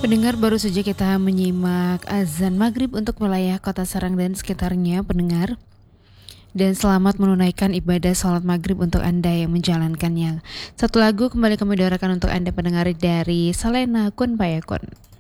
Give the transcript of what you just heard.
Pendengar, baru saja kita menyimak azan maghrib untuk wilayah kota Serang dan sekitarnya, pendengar. Dan selamat menunaikan ibadah sholat maghrib untuk Anda yang menjalankannya. Satu lagu kembali kami dengarkan untuk Anda pendengar dari Salena Kun Payakun.